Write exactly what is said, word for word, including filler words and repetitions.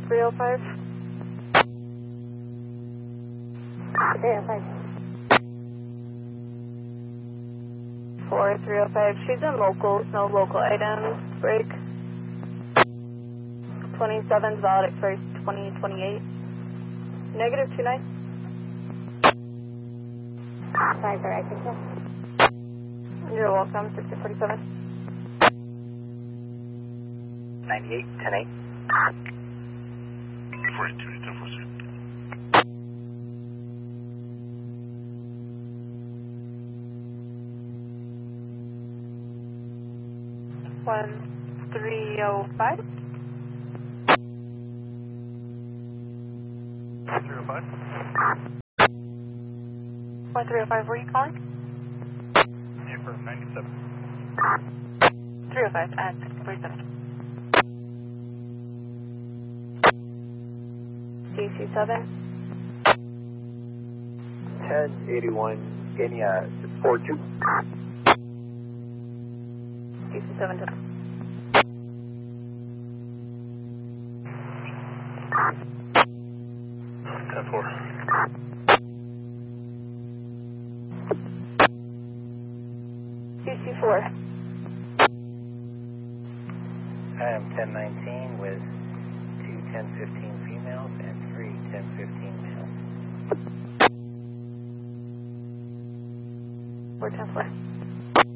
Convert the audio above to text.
three oh five. three oh five. four three oh five. She's in locals, no local items. Break. twenty-seven, valid expires twenty twenty-eight. Negative two nine. Sorry for exit. You're welcome, sixty forty-seven. ninety-eight, ten eight. forty-two, ten forty-two. one three oh five. three oh five. one three oh five, where are you calling? Yeah, for ninety-seven. three oh five and sixty forty-seven. D C seven. ten eighty-one, Kenya, four two. D C seven to ten four. D C four. I am ten nineteen with two ten fifteen females and three ten fifteen males. four ten four.